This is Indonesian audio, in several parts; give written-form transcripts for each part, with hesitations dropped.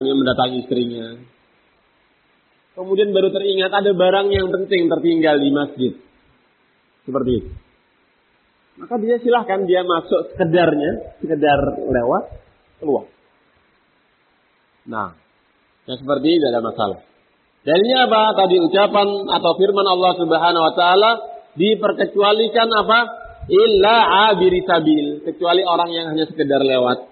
yang mendatangi istrinya. Kemudian baru teringat ada barang yang penting tertinggal di masjid. Seperti itu. Maka dia silahkan dia masuk sekedar lewat, keluar. Nah, yang seperti ini tidak ada masalah. Dalilnya apa? Tadi ucapan atau firman Allah Subhanahu wa taala, diperkecualikan apa? Illa abiri sabil, kecuali orang yang hanya sekedar lewat.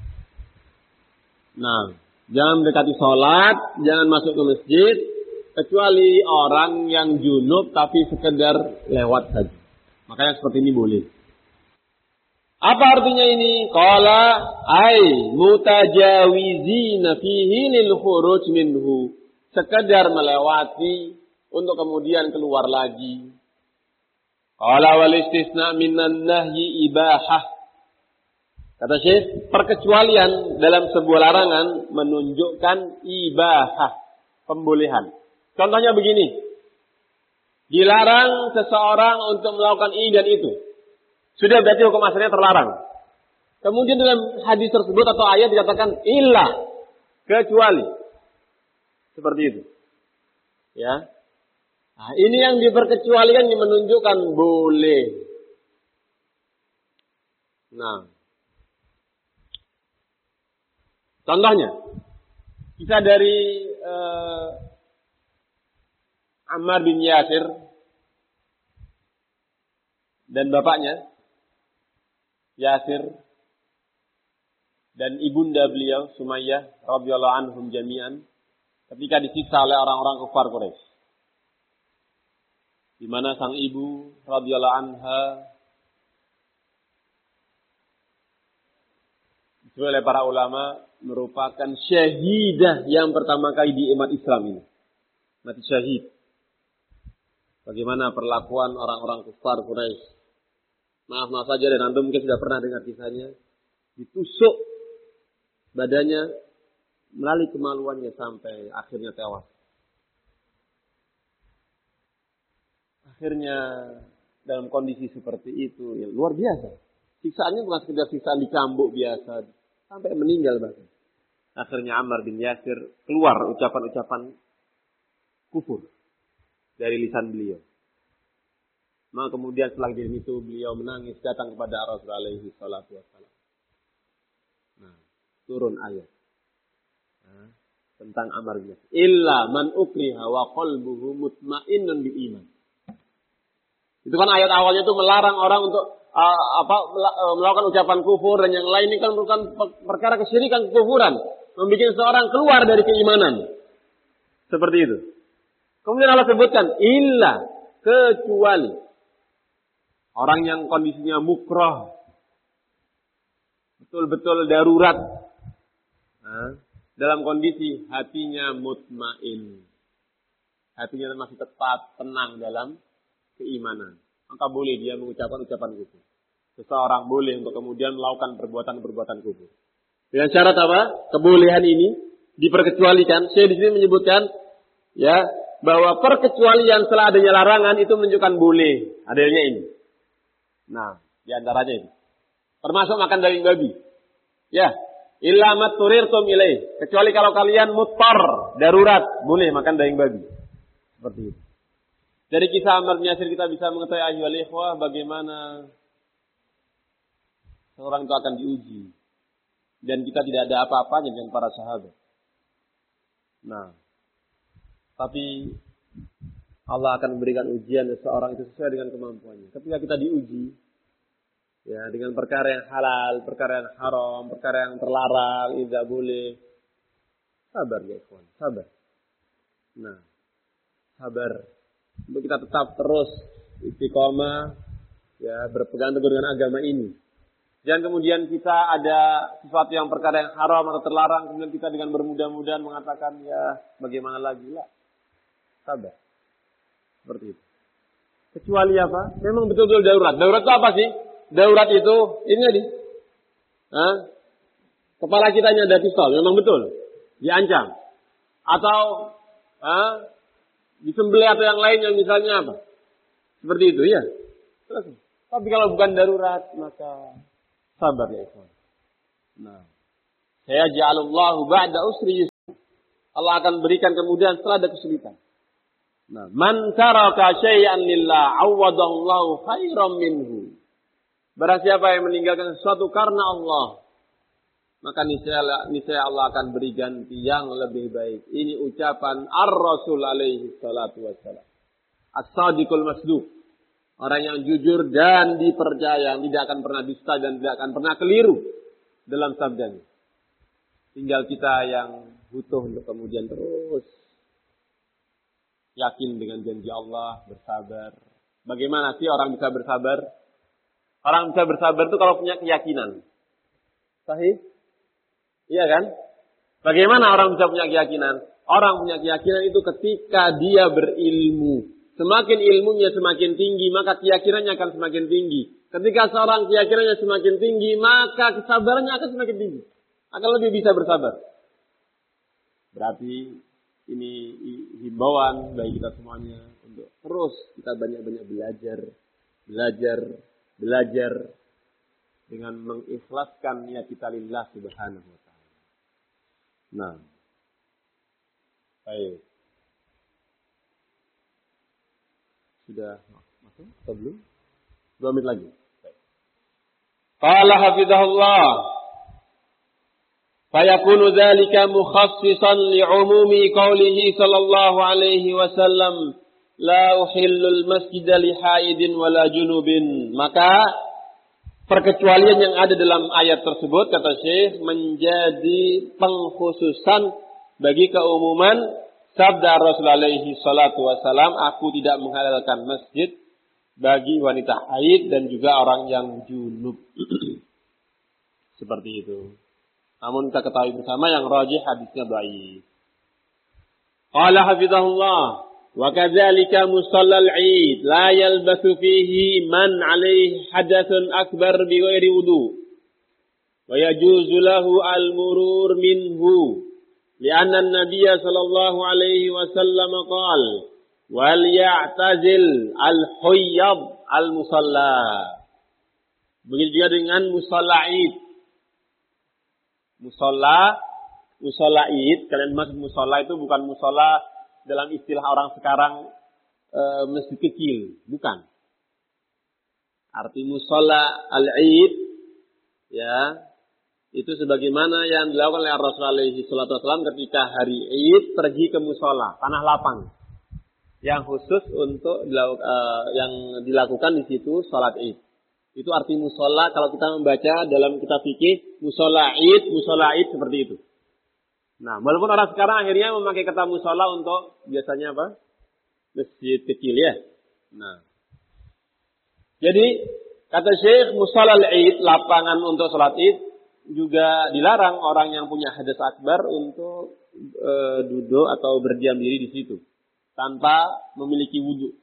Nah, jangan mendekati sholat, jangan masuk ke masjid, kecuali orang yang junub tapi sekedar lewat saja. Makanya seperti ini boleh. Apa artinya ini? Qala ay mutajawizina fihi lil khuruj minhu. Sekedar melewati untuk kemudian keluar lagi. Qala wal istisna minan nahyi ibahah. Kata Syekh, perkecualian dalam sebuah larangan menunjukkan ibahah, pembolehan. Contohnya begini. Dilarang seseorang untuk melakukan ini dan itu. Sudah berarti hukum asalnya terlarang. Kemudian dalam hadis tersebut atau ayat dikatakan illa, kecuali. Seperti itu. Ya. Nah, ini yang diperkecualikan yang menunjukkan boleh. Nah. Contohnya, kisah dari Ammar bin Yasir dan bapaknya Yasir dan ibunda beliau Sumayyah radhiyallahu anhum jami'an ketika disiksa oleh orang-orang kafir Quraisy. Di mana sang ibu radhiyallahu anha disebut oleh para ulama merupakan syahidah yang pertama kali di umat Islam ini. Mati syahid. Bagaimana perlakuan orang-orang kafir Quraisy. Maaf saja dan antum mungkin sudah pernah dengar kisahnya. Ditusuk badannya melalui kemaluannya sampai akhirnya tewas. Akhirnya dalam kondisi seperti itu ya luar biasa. Siksaannya bukan sekedar siksaan dicambuk biasa, sampai meninggal bahkan. Akhirnya Ammar bin Yasir keluar ucapan-ucapan kufur dari lisan beliau. Maka kemudian setelah kejadian itu beliau menangis datang kepada Rasulullah alaihi salatu wassalam. Nah, turun ayat tentang Ammar bin Yasir. Illa man ukriha wa qalbuhu mutmainnun bil iman. Itu kan ayat awalnya itu melarang orang untuk melakukan ucapan kufur dan yang lain ini kan merupakan perkara kesyirikan, kekufuran, membuat seorang keluar dari keimanan. Seperti itu. Kemudian Allah sebutkan illa, kecuali orang yang kondisinya mukrah, betul-betul darurat, dalam kondisi hatinya mutmain, hatinya masih tetap tenang dalam keimanan, maka boleh dia mengucapkan ucapan kufur. Seseorang boleh untuk kemudian melakukan perbuatan-perbuatan kufur. Dengan syarat apa? Kebolehan ini diperkecualikan. Saya di sini menyebutkan ya bahwa perkecualian setelah adanya larangan itu menunjukkan boleh. Adanya ini. Nah, di antaranya ini. Termasuk makan daging babi. Ya, illa ma turirtum ilaih. Kecuali kalau kalian muttar, darurat, boleh makan daging babi. Seperti itu. Dari kisah Ammar bin Yasir kita bisa mengetahui ayyuhal ikhwah bagaimana seorang itu akan diuji. Dan kita tidak ada apa-apanya dengan para sahabat. Nah, tapi Allah akan memberikan ujian seseorang itu sesuai dengan kemampuannya. Ketika kita diuji ya dengan perkara yang halal, perkara yang haram, perkara yang terlarang, tidak boleh. Sabar ya ikhwan, sabar. Nah, sabar. Untuk kita tetap terus istiqomah ya berpegang teguh dengan agama ini. Jangan kemudian kita ada sesuatu yang perkara yang haram atau terlarang kemudian kita dengan bermudah-mudahan mengatakan ya bagaimana lagi lah. Sabar. Seperti itu. Kecuali apa? Memang betul-betul darurat. Darurat itu apa sih? Darurat itu ini tadi. Kepala kita ada pistol, memang betul. Diancam. Atau disembelih atau yang lainnya misalnya apa? Seperti itu ya. Terus. Tapi kalau bukan darurat maka sabar ya ikhwan. Nah, saya ja'alallahu ba'da usri Allah akan berikan kemudian setelah ada kesulitan. Nah, man taraka syai'an lillah awadallahu khairam minhu. Barang siapa yang meninggalkan sesuatu karena Allah, maka niscaya Allah akan beri ganti yang lebih baik. Ini ucapan Ar-Rasul alaihi salatu wassalam. As-sadiqul masduq. Orang yang jujur dan dipercaya, yang tidak akan pernah dusta dan tidak akan pernah keliru dalam sabdanya. Tinggal kita yang butuh untuk kemudian terus yakin dengan janji Allah, bersabar. Bagaimana sih orang bisa bersabar? Orang bisa bersabar itu kalau punya keyakinan. Sahih? Iya kan? Bagaimana orang bisa punya keyakinan? Orang punya keyakinan itu ketika dia berilmu. Semakin ilmunya semakin tinggi, maka keyakinannya akan semakin tinggi. Ketika seorang keyakinannya semakin tinggi, maka kesabarannya akan semakin tinggi. Akan lebih bisa bersabar. Berarti ini himbauan bagi kita semuanya untuk terus kita banyak-banyak belajar dengan mengikhlaskan niat kita lillah subhanahu wa ta'ala. Nah, baik. Sudah masuk atau belum? 2 menit lagi. Baik. Qala hafizahullah. Fayakunu dzalika mukhassisan li'umumi qawlihi sallallahu alaihi wasallam la uhillul masjida li haidin wala junubin. Maka perkecualian yang ada dalam ayat tersebut kata Syekh menjadi pengkhususan bagi keumuman sabda Rasulullah alaihi salatu wasallam, aku tidak menghalalkan masjid bagi wanita haid dan juga orang yang junub. Seperti itu. Namun kita ketahui bersama yang rajih hadisnya dhaif. Qala hafizahullah wa kadzalika musallal 'id la yalbasu fihi man 'alaihi hadathun akbar bi ghairi wudu wa yajuzu lahu al-murur minhu li'anna an-nabiy sallallahu alaihi wasallam qala wal ya'tazil al-huyyab al-musalla. Begitu juga dengan musalla 'id. Musola id, kalian maksud musola itu bukan musola dalam istilah orang sekarang masjid kecil, bukan. Arti musola al-id, ya, itu sebagaimana yang dilakukan oleh Rasulullah SAW ketika hari id pergi ke musola, tanah lapang, yang khusus untuk yang dilakukan di situ sholat id. Itu arti musola kalau kita membaca dalam kitab fikih musola id seperti itu. Nah, walaupun orang sekarang akhirnya memakai kata musola untuk biasanya apa? Masjid kecil ya. Nah, jadi kata Syekh musola id, lapangan untuk sholat id juga dilarang orang yang punya hadas akbar untuk duduk atau berdiam diri di situ tanpa memiliki wudu.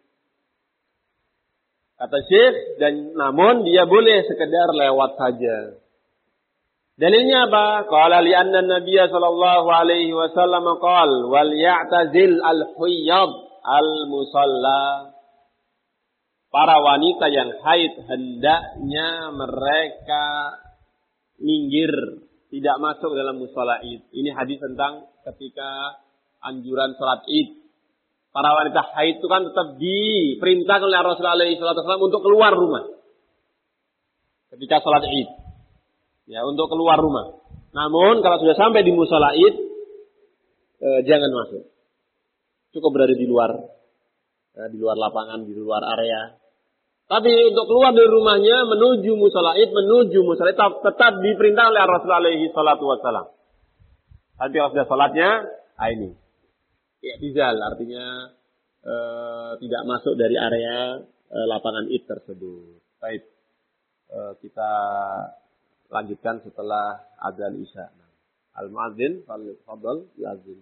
Kata Syekh, dan namun dia boleh sekedar lewat saja. Dalilnya apa? Qala li'anna an-nabiy sallallahu alaihi wasallam qala wal ya'tazil al-huyyab al-musalla. Para wanita yang haid hendaknya mereka minggir, tidak masuk dalam musalla id. Ini hadis tentang ketika anjuran salat id. Para wanita haid itu kan tetap diperintahkan oleh Rasulullah SAW untuk keluar rumah ketika sholat id, ya, untuk keluar rumah. Namun kalau sudah sampai di mushola id, jangan masuk. Cukup berada di luar lapangan, di luar area. Tapi untuk keluar dari rumahnya menuju mushola id tetap diperintahkan oleh Rasulullah SAW. Nanti kalau sudah sholatnya, ini. I'tizal artinya tidak masuk dari area lapangan id tersebut. Baik, kita lanjutkan setelah adzan isya. Al-muadzin, fadhal yazin.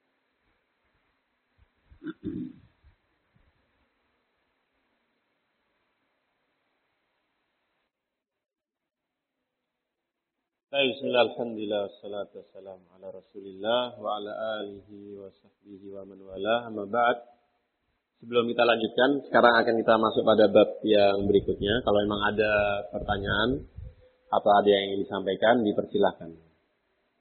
Bismillah, alhamdulillah, wassalatu wassalamu ala rasulillah wa ala alihi wa sahbihi wa man wala, amma ba'd. Sebelum kita lanjutkan, sekarang akan kita masuk pada bab yang berikutnya. Kalau memang ada pertanyaan atau ada yang ingin disampaikan, dipersilahkan.